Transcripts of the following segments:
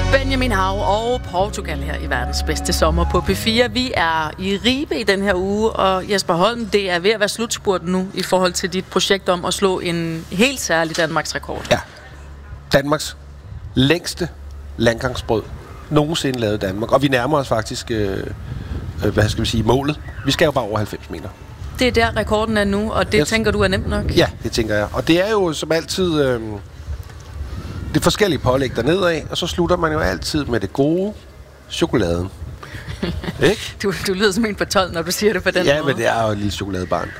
Benjamin Hav og Portugal her i verdens bedste sommer på P4. Vi er i Ribe i den her uge, og Jesper Holm, det er ved at være slutspurten nu i forhold til dit projekt om at slå en helt særlig Danmarks rekord. Ja. Danmarks længste landgangsbrød nogensinde lavet i Danmark. Og vi nærmer os faktisk, målet. Vi skal jo bare over 90 meter. Det er der rekorden er nu, og det tænker du er nemt nok? Ja, det tænker jeg. Og det er jo som altid det forskellige pålæg dernede, og så slutter man jo altid med det gode, chokoladen. Ikke? Du lyder som en på 12, når du siger det på den måde. Ja, men det er jo et lille chokoladebarn.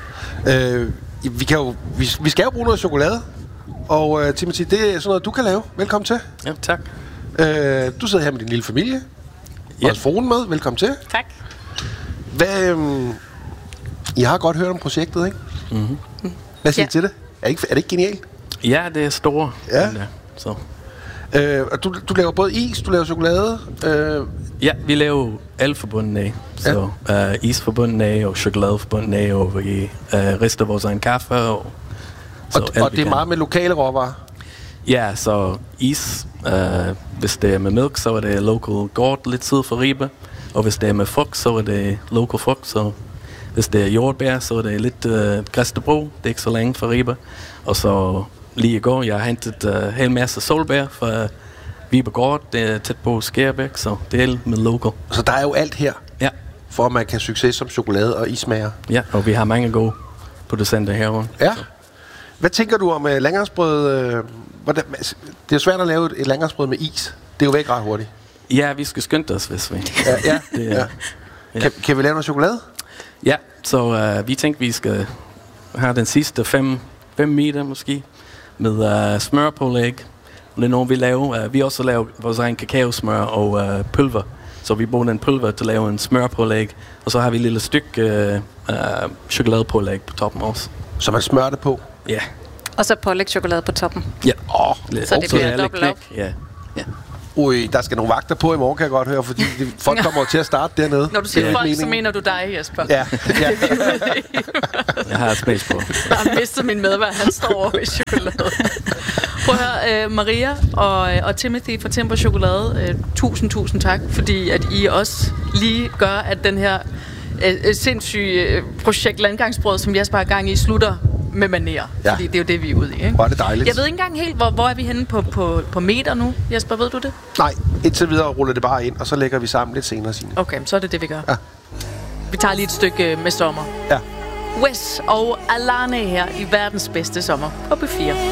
Vi skal jo bruge noget chokolade, og Timothy, det er sådan noget, du kan lave. Velkommen til. Ja, tak. Du sidder her med din lille familie. Ja. Og fruen med. Velkommen til. Tak. I har godt hørt om projektet, ikke? Mm-hmm. Hvad siger I til det? Er det ikke genialt? Ja, det er store. Ja. Så. Du laver både is, du laver chokolade. Ja, vi laver alt forbundet af. Så is forbundet af, og chokolade forbundet af, og vi rister vores egen kaffe. Og det er meget med lokale råvarer? Ja, så is, hvis det er med mælk, så er det local gård lidt syd for Ribe. Og hvis det er med frugt, så er det local frugt. Så hvis det er jordbær, så er det lidt Græstebro. Det er ikke så længe fra Ribe. Og så lige i går, jeg har hentet en hel masse solbær fra Vibe Gård. Det er tæt på Skærbæk, så det er med local. Så der er jo alt her, ja, for at man kan succes som chokolade og ismager. Ja, og vi har mange gode producenter herovre. Ja. Hvad tænker du om landgangsbrød? Det er jo svært at lave et landgangsbrød med is. Det er jo væk ret hurtigt. Ja, vi skal skynde os, hvis vi... Ja. Kan vi lave noget chokolade? Ja, så vi tænkte, vi skal have den sidste 5 meter måske, med smørpålæg. Det er noget, vi laver. Vi også laver vores egen kakaosmør og pulver. Så vi bruger den pulver til at lave en smørpålæg. Og så har vi et lille stykke chokoladepålæg på toppen også. Så man smører det på? Ja. Og så pålægtschokolade på toppen? Ja. Så det bliver dobbelt op? Ja. Ui, der skal nogle vagter på i morgen, kan jeg godt høre, fordi folk kommer til at starte dernede. Når du siger folk, så mener du dig, Jesper. Ja. Jeg har et space på. Jeg har mistet min medvært, han står over i chokolade. Prøv at høre, Maria og Timothy fra Timber Chokolade, tusind tak, fordi at I også lige gør, at den her sindssyge projekt Landgangsbrød, som Jesper har gang i, slutter med manér. Ja. Fordi det er jo det, vi er ude i, ikke? Var det dejligt. Jeg ved ikke engang helt, hvor er vi henne på meter nu? Jesper, ved du det? Nej, indtil videre ruller det bare ind, og så lægger vi sammen lidt senere, Signe. Okay, så er det, vi gør. Ja. Vi tager lige et stykke med sommer. Ja. Wes og Alane her i verdens bedste sommer på P4.